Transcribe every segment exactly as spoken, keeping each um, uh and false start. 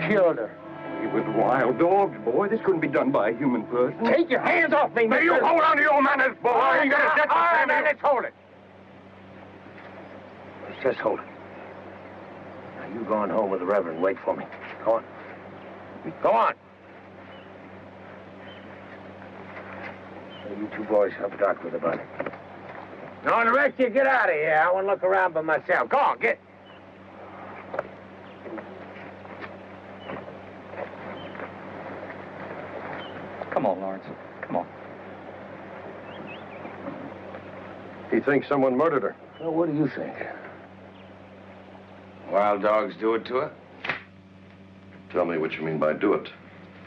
killed her. We was wild dogs, boy. This couldn't be done by a human person. Take your hands off me, Now, mister. you hold on to your manners, boy. I ain't got a death All right, to now, stand let's hold it. Let's just hold it. Now, you go on home with the Reverend. Wait for me. Go on. Go on. Hey, you two boys help Doc with the body. No, and the rest of you get out of here. I want to look around by myself. Go on, get. Come on, Lawrence. Come on. He thinks someone murdered her. Well, what do you think? Wild dogs do it to her? Tell me what you mean by do it.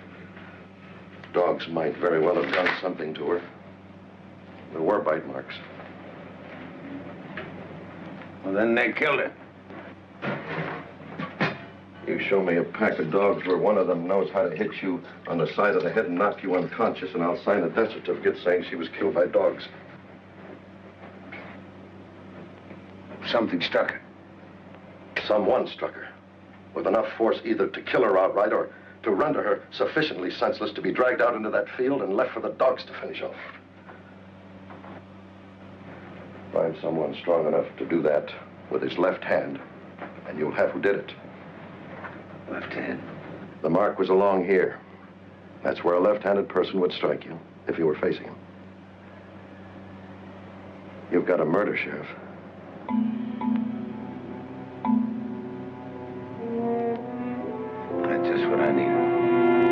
Dogs might very well have done something to her. There were bite marks. Well, then they killed her. You show me a pack of dogs where one of them knows how to hit you on the side of the head and knock you unconscious, and I'll sign a death certificate saying she was killed by dogs. Something struck her. Someone struck her with enough force either to kill her outright or to render her sufficiently senseless to be dragged out into that field and left for the dogs to finish off. Find someone strong enough to do that with his left hand, and you'll have who did it. Left hand? The mark was along here. That's where a left-handed person would strike you if you were facing him. You've got a murder, Sheriff.